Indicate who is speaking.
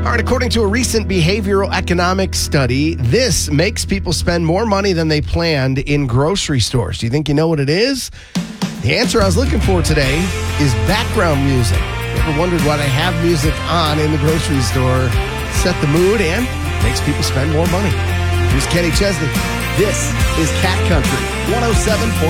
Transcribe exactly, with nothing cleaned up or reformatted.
Speaker 1: All right, according to a recent behavioral economics study, this makes people spend more money than they planned in grocery stores. Do you think you know what it is? The answer I was looking for today is background music. You ever wondered why they have music on in the grocery store? Set the mood and makes people spend more money. Here's Kenny Chesney. This is Cat Country one oh seven point